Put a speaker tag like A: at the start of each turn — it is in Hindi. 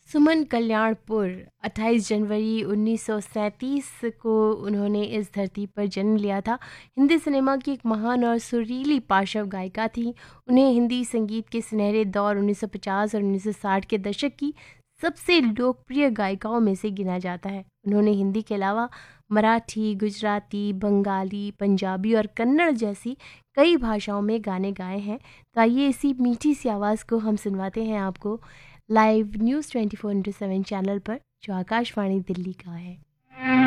A: सुमन कल्याणपुर 28 जनवरी 1937 को उन्होंने इस धरती पर जन्म लिया था। हिंदी सिनेमा की एक महान और सुरीली पार्श्व गायिका थी। उन्हें हिंदी संगीत के सुनहरे दौर 1950 और 1960 के दशक की सबसे लोकप्रिय गायिकाओं में से गिना जाता है। उन्होंने हिंदी के अलावा मराठी, गुजराती, बंगाली, पंजाबी और कन्नड़ जैसी कई भाषाओं में गाने गाए हैं। तो आइए इसी मीठी सी आवाज़ को हम सुनवाते हैं आपको लाइव न्यूज़ 24/7 चैनल पर, जो आकाशवाणी दिल्ली का है।